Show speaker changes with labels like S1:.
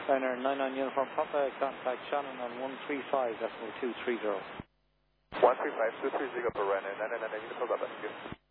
S1: Ryanair 99 Uniform Papa, contact Shannon on 135.230.
S2: 135.230 for Ryanair 99 Uniform Papa, thank you.